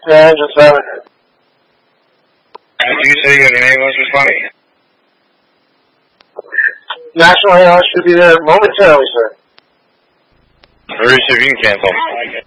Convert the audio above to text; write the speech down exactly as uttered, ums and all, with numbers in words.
Yeah, just that. Did you say your name was responding? National A R should be there momentarily, sir. Receiving cancel.